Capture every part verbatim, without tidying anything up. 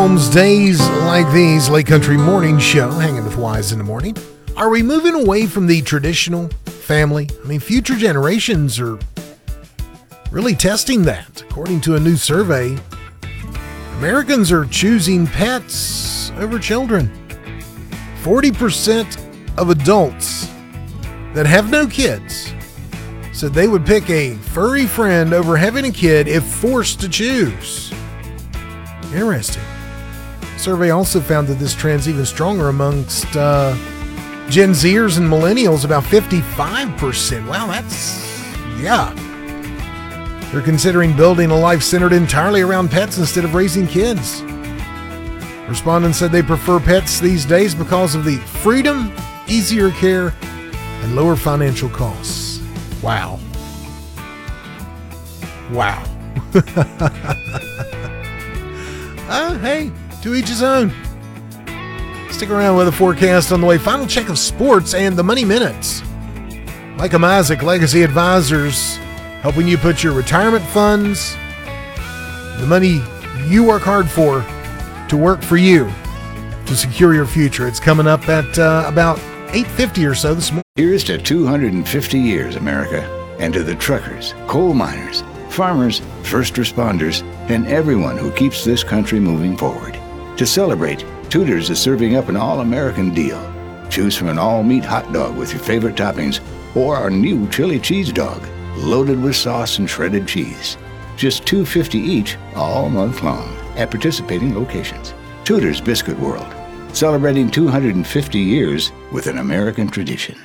homes, days like these, Lake Country Morning Show, hanging with Wise in the morning. Are we moving away from the traditional family? I mean, future generations are really testing that. According to a new survey, Americans are choosing pets over children. forty percent of adults that have no kids said they would pick a furry friend over having a kid if forced to choose. Interesting. The survey also found that this trend's even stronger amongst uh, Gen Zers and millennials, about fifty-five percent. Wow, that's, yeah. They're considering building a life centered entirely around pets instead of raising kids. Respondents said they prefer pets these days because of the freedom, easier care, and lower financial costs. Wow. Wow. Uh, hey, to each his own. Stick around with a forecast on the way. Final check of sports and the Money Minutes. Micah Mizik, Legacy Advisors, helping you put your retirement funds, the money you work hard for, to work for you to secure your future. It's coming up at uh, about eight fifty or so this morning. Here's to two hundred fifty years, America, and to the truckers, coal miners, farmers, first responders, and everyone who keeps this country moving forward. To celebrate, Tudor's is serving up an all-American deal. Choose from an all-meat hot dog with your favorite toppings or our new chili cheese dog, loaded with sauce and shredded cheese. Just two dollars and fifty cents each all month long at participating locations. Tudor's Biscuit World, celebrating two hundred fifty years with an American tradition.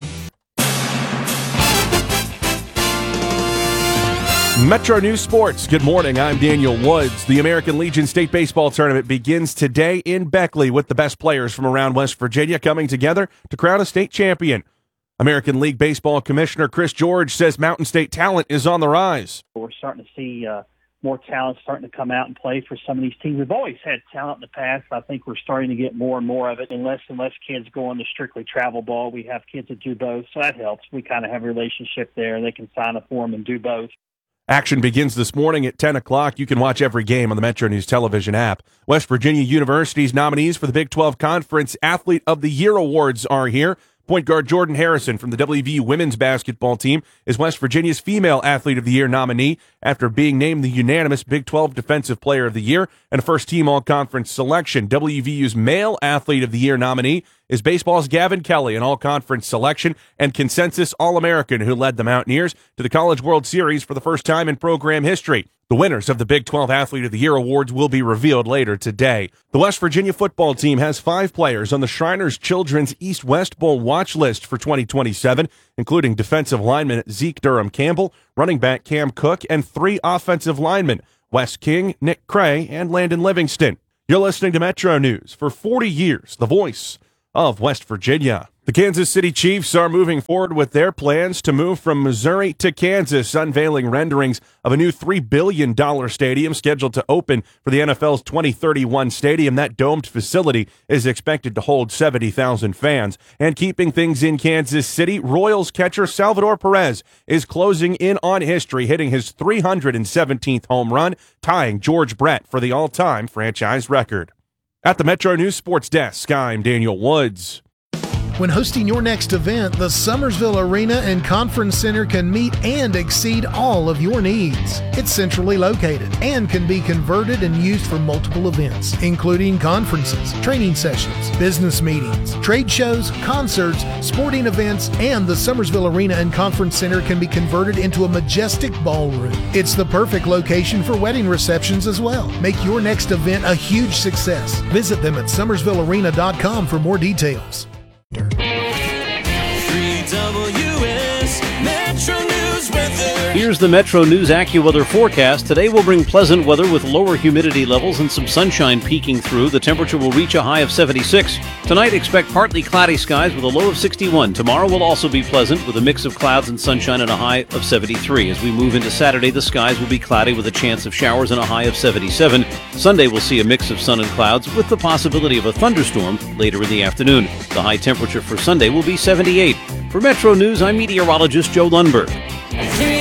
Metro News Sports. Good morning. I'm Daniel Woods. The American Legion State Baseball Tournament begins today in Beckley with the best players from around West Virginia coming together to crown a state champion. American League Baseball Commissioner Chris George says Mountain State talent is on the rise. We're starting to see uh, more talent starting to come out and play for some of these teams. We've always had talent in the past. I think we're starting to get more and more of it, and less and less kids go on to strictly travel ball. We have kids that do both, so that helps. We kind of have a relationship there. They can sign up for them and do both. Action begins this morning at ten o'clock. You can watch every game on the Metro News television app. West Virginia University's nominees for the Big twelve Conference Athlete of the Year Awards are here. Point guard Jordan Harrison from the W V U women's basketball team is West Virginia's Female Athlete of the Year nominee after being named the unanimous Big twelve Defensive Player of the Year and a first-team all-conference selection. W V U's Male Athlete of the Year nominee is baseball's Gavin Kelly, an all-conference selection and consensus All-American who led the Mountaineers to the College World Series for the first time in program history. The winners of the Big twelve Athlete of the Year awards will be revealed later today. The West Virginia football team has five players on the Shriners Children's East-West Bowl watch list for twenty twenty-seven, including defensive lineman Zeke Durham-Campbell, running back Cam Cook, and three offensive linemen, Wes King, Nick Cray, and Landon Livingston. You're listening to Metro News. For forty years, the voice of West Virginia. The Kansas City Chiefs are moving forward with their plans to move from Missouri to Kansas, unveiling renderings of a new three billion dollars stadium scheduled to open for the N F L's twenty thirty-one stadium. That domed facility is expected to hold seventy thousand fans. And keeping things in Kansas City, Royals catcher Salvador Perez is closing in on history, hitting his three hundred seventeenth home run, tying George Brett for the all-time franchise record. At the Metro News Sports Desk, I'm Daniel Woods. When hosting your next event, the Summersville Arena and Conference Center can meet and exceed all of your needs. It's centrally located and can be converted and used for multiple events, including conferences, training sessions, business meetings, trade shows, concerts, sporting events, and the Summersville Arena and Conference Center can be converted into a majestic ballroom. It's the perfect location for wedding receptions as well. Make your next event a huge success. Visit them at summersville arena dot com for more details. three W S Metro News weather. Here's the Metro News AccuWeather forecast. Today will bring pleasant weather with lower humidity levels and some sunshine peeking through. The temperature will reach a high of seventy-six. Tonight, expect partly cloudy skies with a low of sixty-one. Tomorrow will also be pleasant with a mix of clouds and sunshine and a high of seventy-three. As we move into Saturday, the skies will be cloudy with a chance of showers and a high of seventy-seven. Sunday will see a mix of sun and clouds with the possibility of a thunderstorm later in the afternoon. The high temperature for Sunday will be seventy-eight. For Metro News, I'm meteorologist Joe Lundberg.